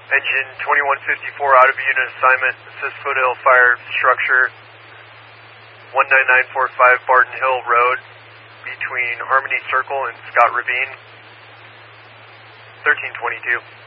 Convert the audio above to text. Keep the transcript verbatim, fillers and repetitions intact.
Engine twenty-one fifty-four out of unit assignment, assist foothill fire structure, one nine nine four five Barton Hill Road, between Harmony Circle and Scott Ravine, thirteen twenty-two.